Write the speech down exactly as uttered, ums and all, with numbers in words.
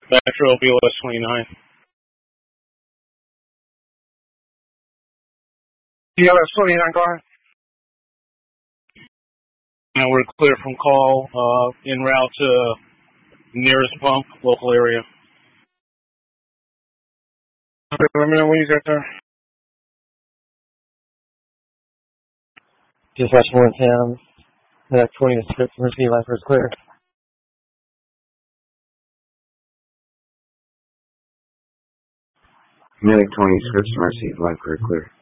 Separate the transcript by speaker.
Speaker 1: Metro B O S twenty-nine.
Speaker 2: B O S twenty-nine, go ahead.
Speaker 1: And we're clear from call, uh, en route to nearest pump, local area.
Speaker 2: Okay, let me know when you get there.
Speaker 3: Dispatch one ten, Medic twenty to script, Mercy Lifer is clear.
Speaker 4: Medic twenty, scripts, Mercy, Lifer clear.